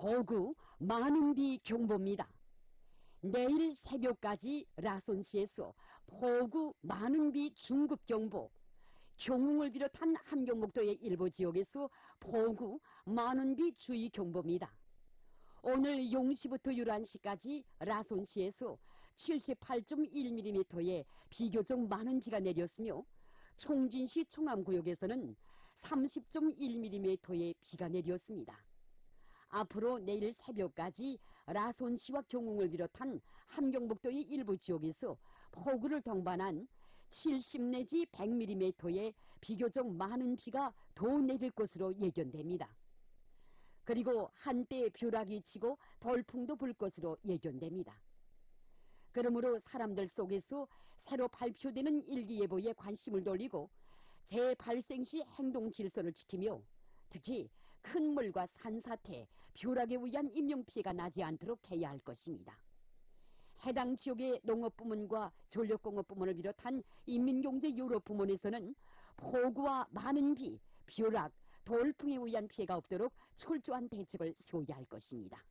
폭우 많은 비 경보입니다. 내일 새벽까지 라손시에서 폭우 많은 비 중급경보, 경웅을 비롯한 함경북도의 일부 지역에서 폭우 많은 비 주의경보입니다. 오늘 0시부터 11시까지 라손시에서 78.1mm의 비교적 많은 비가 내렸으며 총진시 청암구역에서는 30.1mm의 비가 내렸습니다. 앞으로 내일 새벽까지 라손시와 경웅을 비롯한 함경북도의 일부 지역에서 폭우를 동반한 70 내지 100mm의 비교적 많은 비가 더 내릴 것으로 예견됩니다. 그리고 한때 벼락이 치고 돌풍도 불 것으로 예견됩니다. 그러므로 사람들 속에서 새로 발표되는 일기예보에 관심을 돌리고 재발생 시 행동 질서를 지키며 특히 큰 물과 산사태, 벼락에 의한 인명피해가 나지 않도록 해야 할 것입니다. 해당 지역의 농업부문과 전력공업부문을 비롯한 인민경제유럽부문에서는 폭우와 많은 비, 벼락, 돌풍에 의한 피해가 없도록 철저한 대책을 세워야 할 것입니다.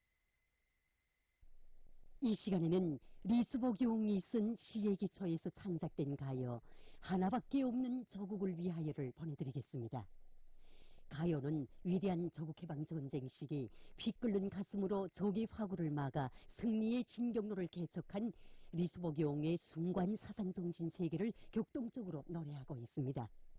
이 시간에는 리수복용이 쓴 시의 기초에서 창작된 가요 하나밖에 없는 조국을 위하여를 보내드리겠습니다. 가요는 위대한 조국해방전쟁 시기 피 끓는 가슴으로 적의 화구를 막아 승리의 진경로를 개척한 리수복용의 숭고한 사상정신 세계를 격동적으로 노래하고 있습니다.